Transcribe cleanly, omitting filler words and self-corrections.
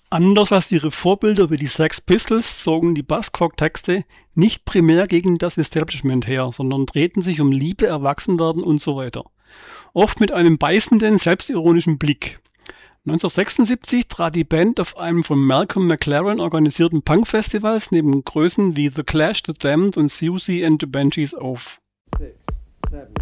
Anders als ihre Vorbilder wie die Sex Pistols zogen die Buzzcock-Texte nicht primär gegen das Establishment her, sondern drehten sich um Liebe, Erwachsenwerden und so weiter. Oft mit einem beißenden, selbstironischen Blick. 1976 trat die Band auf einem von Malcolm McLaren organisierten Punk-Festivals neben Größen wie The Clash, The Damned und Siouxsie and the Banshees auf. 6, 7,